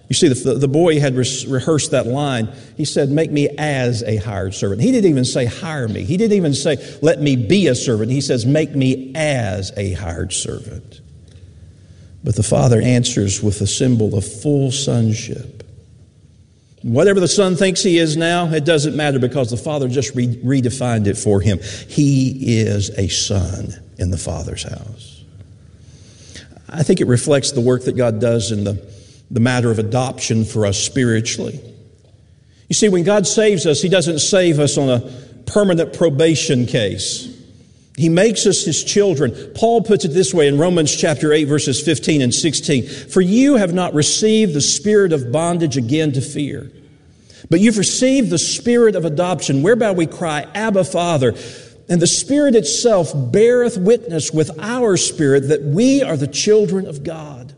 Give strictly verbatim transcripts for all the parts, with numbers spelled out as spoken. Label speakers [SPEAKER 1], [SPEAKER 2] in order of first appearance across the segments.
[SPEAKER 1] You see, the, the boy had re- rehearsed that line. He said, make me as a hired servant. He didn't even say hire me. He didn't even say let me be a servant. He says make me as a hired servant. But the Father answers with the symbol of full sonship. Whatever the Son thinks he is now, it doesn't matter because the Father just re- redefined it for him. He is a son in the Father's house. I think it reflects the work that God does in the the matter of adoption for us spiritually. You see, when God saves us, He doesn't save us on a permanent probation case. He makes us His children. Paul puts it this way in Romans chapter eight, verses fifteen and sixteen. For you have not received the spirit of bondage again to fear, but you've received the spirit of adoption, whereby we cry, Abba, Father. And the Spirit itself beareth witness with our spirit that we are the children of God.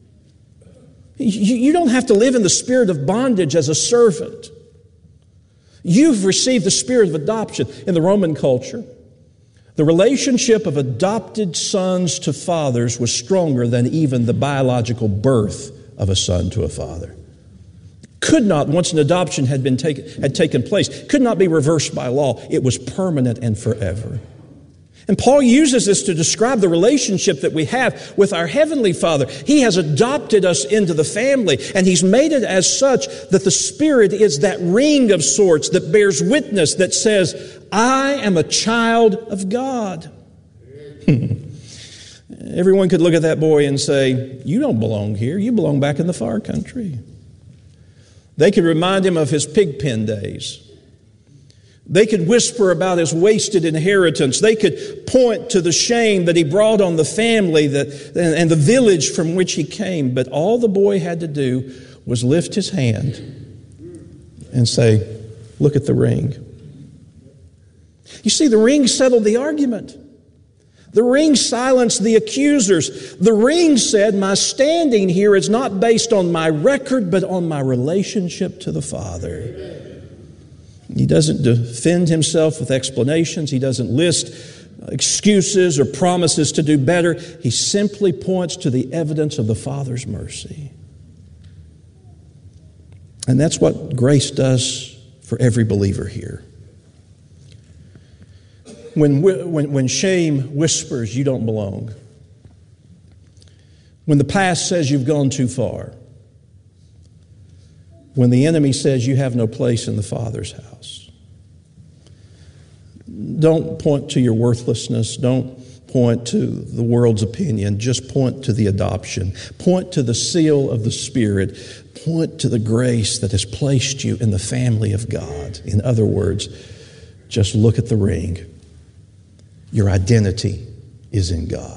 [SPEAKER 1] You don't have to live in the spirit of bondage as a servant. You've received the spirit of adoption. In the Roman culture, the relationship of adopted sons to fathers was stronger than even the biological birth of a son to a father. Could not, once an adoption had been taken, had taken place, could not be reversed by law. It was permanent and forever. And Paul uses this to describe the relationship that we have with our Heavenly Father. He has adopted us into the family, and He's made it as such that the Spirit is that ring of sorts that bears witness, that says, I am a child of God. Everyone could look at that boy and say, you don't belong here. You belong back in the far country. They could remind him of his pig pen days. They could whisper about his wasted inheritance. They could point to the shame that he brought on the family that, and the village from which he came. But all the boy had to do was lift his hand and say, look at the ring. You see, the ring settled the argument. The ring silenced the accusers. The ring said, my standing here is not based on my record, but on my relationship to the Father. He doesn't defend himself with explanations. He doesn't list excuses or promises to do better. He simply points to the evidence of the Father's mercy. And that's what grace does for every believer here. When, when, when shame whispers you don't belong, when the past says you've gone too far, when the enemy says you have no place in the Father's house, don't point to your worthlessness. Don't point to the world's opinion. Just point to the adoption. Point to the seal of the Spirit. Point to the grace that has placed you in the family of God. In other words, just look at the ring. Your identity is in God.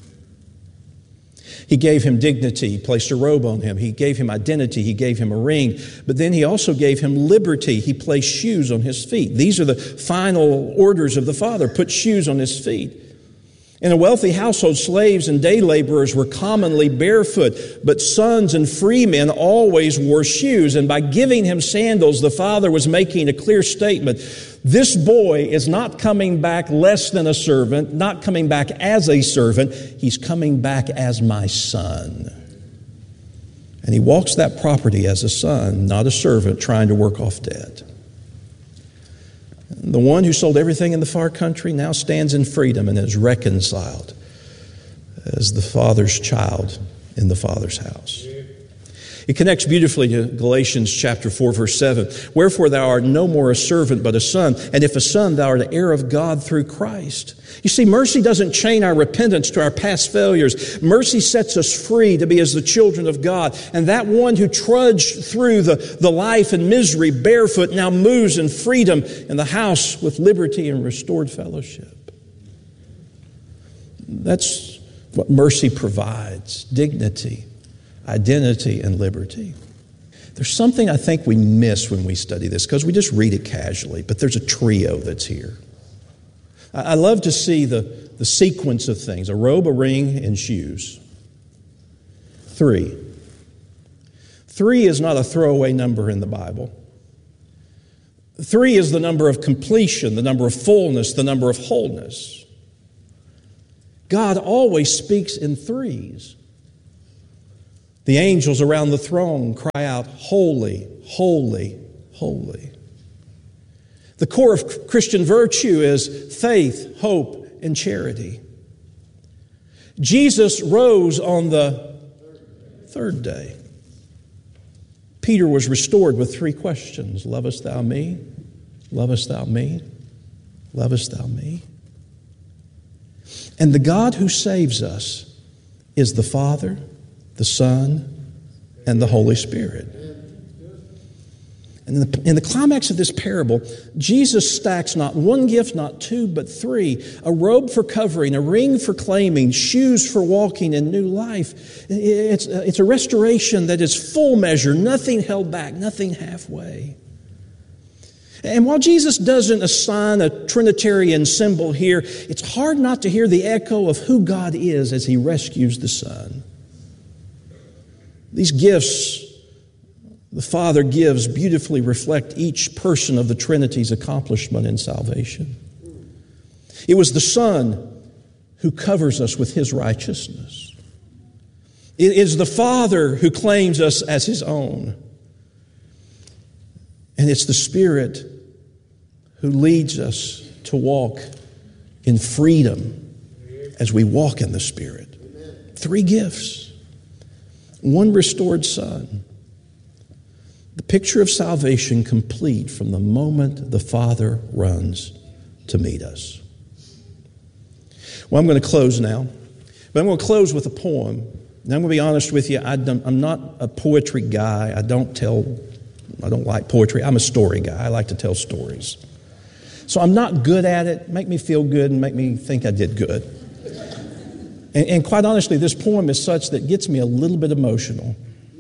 [SPEAKER 1] He gave him dignity. He placed a robe on him. He gave him identity. He gave him a ring. But then he also gave him liberty. He placed shoes on his feet. These are the final orders of the Father. Put shoes on his feet. In a wealthy household, slaves and day laborers were commonly barefoot, but sons and free men always wore shoes. And by giving him sandals, the Father was making a clear statement. This boy is not coming back less than a servant, not coming back as a servant. He's coming back as my son. And he walks that property as a son, not a servant trying to work off debt. The one who sold everything in the far country now stands in freedom and is reconciled as the Father's child in the Father's house. It connects beautifully to Galatians chapter four, verse seven. Wherefore thou art no more a servant, but a son. And if a son, thou art an heir of God through Christ. You see, mercy doesn't chain our repentance to our past failures. Mercy sets us free to be as the children of God. And that one who trudged through the, the life and misery barefoot now moves in freedom in the house with liberty and restored fellowship. That's what mercy provides: dignity, identity, and liberty. There's something I think we miss when we study this because we just read it casually, but there's a trio that's here. I love to see the, the sequence of things: a robe, a ring, and shoes. Three. Three is not a throwaway number in the Bible. Three is the number of completion, the number of fullness, the number of wholeness. God always speaks in threes. The angels around the throne cry out, holy, holy, holy. The core of Christian virtue is faith, hope, and charity. Jesus rose on the third day. Peter was restored with three questions. Lovest thou me? Lovest thou me? Lovest thou me? And the God who saves us is the Father, the Son, and the Holy Spirit. And in the, in the climax of this parable, Jesus stacks not one gift, not two, but three. A robe for covering, a ring for claiming, shoes for walking in new life. It's, it's a restoration that is full measure, nothing held back, nothing halfway. And while Jesus doesn't assign a Trinitarian symbol here, it's hard not to hear the echo of who God is as He rescues the Son. These gifts the Father gives beautifully reflect each person of the Trinity's accomplishment in salvation. It was the Son who covers us with His righteousness. It is the Father who claims us as His own. And it's the Spirit who leads us to walk in freedom as we walk in the Spirit. Three gifts. One restored Son. The picture of salvation complete from the moment the Father runs to meet us. Well, I'm going to close now. But I'm going to close with a poem. And I'm going to be honest with you, I I'm not a poetry guy. I don't tell, I don't like poetry. I'm a story guy. I like to tell stories. So I'm not good at it. Make me feel good and make me think I did good. And, and quite honestly, this poem is such that gets me a little bit emotional.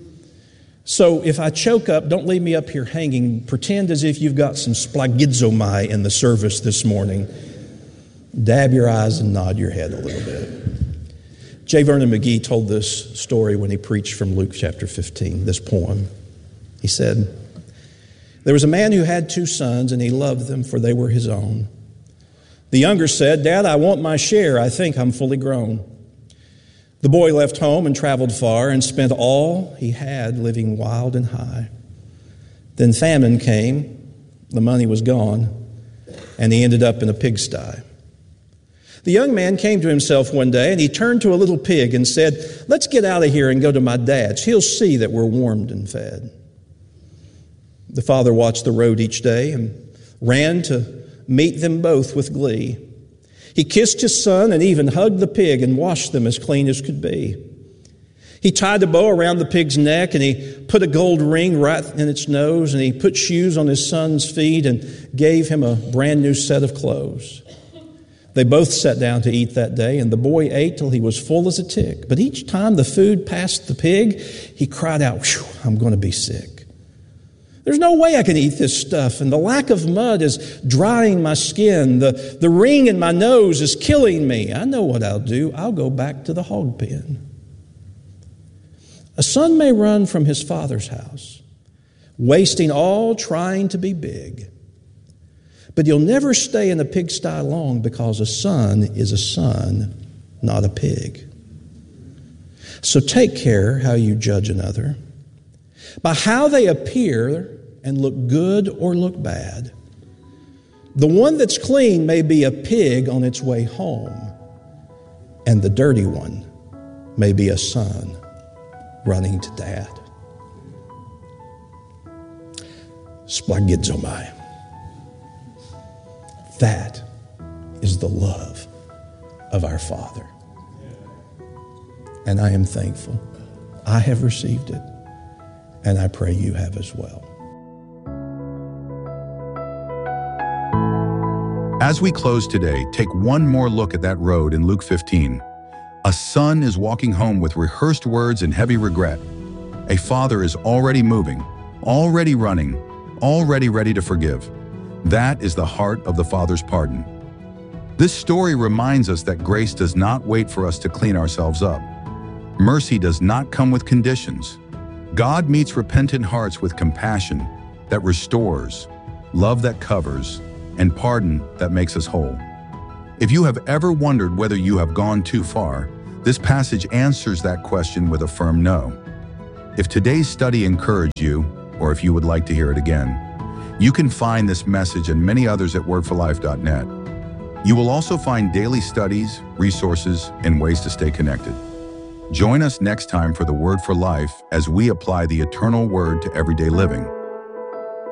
[SPEAKER 1] So if I choke up, don't leave me up here hanging. Pretend as if you've got some splagizomai in the service this morning. Dab your eyes and nod your head a little bit. J. Vernon McGee told this story when he preached from Luke chapter fifteen, this poem. He said, there was a man who had two sons, and he loved them, for they were his own. The younger said, Dad, I want my share. I think I'm fully grown. The boy left home and traveled far and spent all he had living wild and high. Then famine came, the money was gone, and he ended up in a pigsty. The young man came to himself one day and he turned to a little pig and said, let's get out of here and go to my dad's. He'll see that we're warmed and fed. The father watched the road each day and ran to meet them both with glee. He kissed his son and even hugged the pig and washed them as clean as could be. He tied a bow around the pig's neck and he put a gold ring right in its nose and he put shoes on his son's feet and gave him a brand new set of clothes. They both sat down to eat that day, and the boy ate till he was full as a tick. But each time the food passed the pig, he cried out, I'm going to be sick. There's no way I can eat this stuff, and the lack of mud is drying my skin. The, the ring in my nose is killing me. I know what I'll do. I'll go back to the hog pen. A son may run from his father's house, wasting all trying to be big. But you'll never stay in a pigsty long, because a son is a son, not a pig. So take care how you judge another. By how they appear and look good or look bad. The one that's clean may be a pig on its way home, and the dirty one may be a son running to dad. Splagizomai. That is the love of our Father. And I am thankful. I have received it, and I pray you have as well.
[SPEAKER 2] As we close today, take one more look at that road in Luke fifteen. A son is walking home with rehearsed words and heavy regret. A father is already moving, already running, already ready to forgive. That is the heart of the Father's pardon. This story reminds us that grace does not wait for us to clean ourselves up. Mercy does not come with conditions. God meets repentant hearts with compassion that restores, love that covers, and pardon that makes us whole. If you have ever wondered whether you have gone too far, this passage answers that question with a firm no. If today's study encouraged you, or if you would like to hear it again, you can find this message and many others at word for life dot net. You will also find daily studies, resources, and ways to stay connected. Join us next time for the Word for Life as we apply the eternal word to everyday living.